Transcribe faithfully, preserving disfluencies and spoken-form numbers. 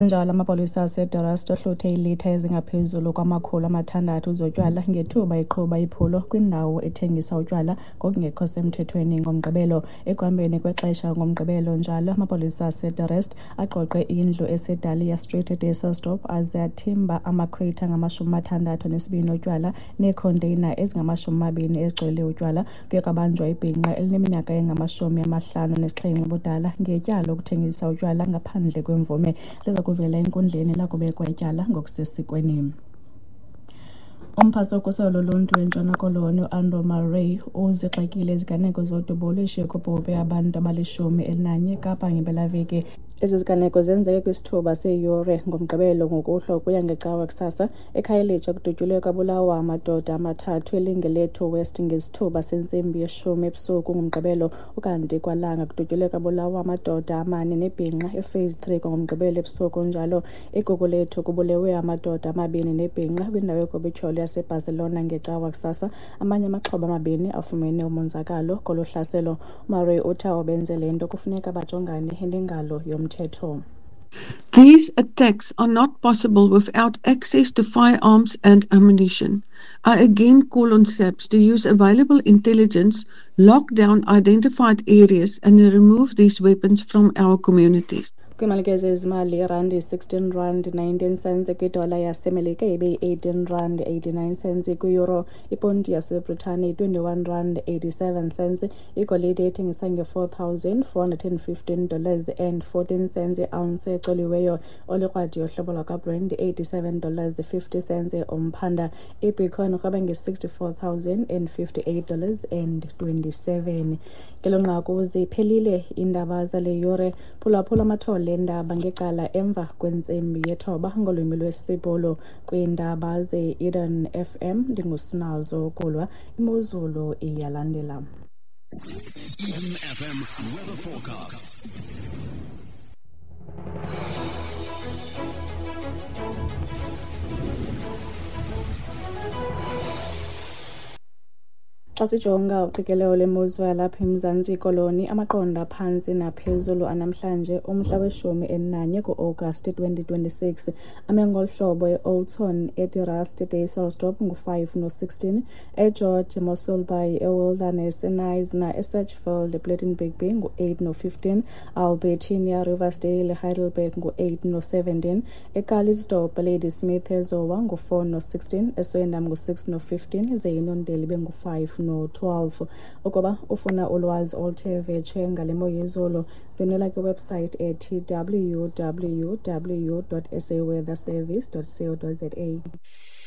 Njalo amapolisa aseDorust ohluthe iilitha ezingaphezulu kwamakhulu amathandathu zotywala ngethuba iqhuba iphulo kwindawo ethengisa utywala ngokungekho semthethweni ngoMgqibelo. Ekuhambeni kwexesha ngoMgqibelo njalo amapolisa aseDorust aqoqe indlu eseDahlia Street eDayselsdorp aze athimba amakreyitha ngamashumi athandathu nesibini otywala neekhonteyina ezingamashumi amabini ezigcwele utywala. Kuye kwabanjwa ibhinqa elineminyaka engamashumi amahlanu nesixhenxe ubudala ngetyala lokuthengisa utywala ngaphandle kwemvume. Kuvela enkundleni lakubekwa ityala ngokusesikweni. Umphathi wokhuselo loluntu eNtshona Koloni u-Andrew Murray uzixakile iziganeko zodubuliso kubhubhe abantu abalishumi elinanye Kapa ngeMpelaveki. Ezi ziganeko zenzeke kwisithuba seyure ngoMgqibelo ngokuhlwa ukuya ngecawa kusasa. Ekhayelitsha kudutyulwe kwabulawa amadoda amathathu eLingelethu West ngesithuba sentsimbi yeshumi ebusuku ngoMgqibelo, ukanti kwalanga kudutyulwe kwabulawa amadoda amane nebhinqa ephase three ngoMgqibelo ebusuku njalo. eGugulethu kubulewe amadoda amabini nebhinqa kwindawo yokubityholo yaseBarcelona ngecawa kusasa. Amanye amaxhoba amabini afumene umonzakalo kolu hlaselo. Murray uthi abenze le nto kufuneka bajongane nengalo yomthetho. These attacks are not possible without access to firearms and ammunition. I again call on SAPS to use available intelligence, lock down identified areas and remove these weapons from our communities. Kwimalike zezimali irandi sixteen rand nineteen cents kwidola yasemelika ibe eighteen rand eighty-nine cents kwi-euro. Iponti yaseBritane twenty-one rand eighty-seven cents. Igolide ethengisa nge-four thousand four hundred fifteen dollars and fourteen cents i-ounce ecoliweyo. Olikrwadi yohlobo lwakaBrent eighty-seven dollars fifty cents umphanda. Ibitcoin urhweba nge-sixty-four thousand fifty-eight dollars and twenty-seven. Ngelo nqaku ziphelile iindaba zale yure. Phulaphula amathole endaba ngecala emva kwentsimbi yethoba ngolwimi lwesibhulu kwiindaba ze-Eden F M. Ndingusinazo Kulwa, imozulu iyalandela. Eden F M weather forecast. Xa sijonga uqikelelo lemozulu yalapha eMzantsi Koloni, amaqondo aphantsi naphezulu anamhlanje umhla weshumi elinanye ku-August twenty twenty-six ame ngolu hlobo: e-Oudtshoorn, eDorust, eDayselsdorp ngu-five no sixteen, eGeorge, eMossel Bay, eWilderness, eNyasa, eSatchfield, ePlettenberg ngu-eight no fifteen, Albertina, Riversdale, eHeidelberg ngu-eight no seventeen, eKalistopo, Ladysmith, eZowa ngu-four no sixteen, eSwendam ngu-six no fifteen, ze-Inondeli bengu-five no twelve. Ukuba ufuna ulwazi oluthe vetshe ngale mo yezulu, ndonela kwiwebsite ethi w w w dot s a weather service dot co dot za.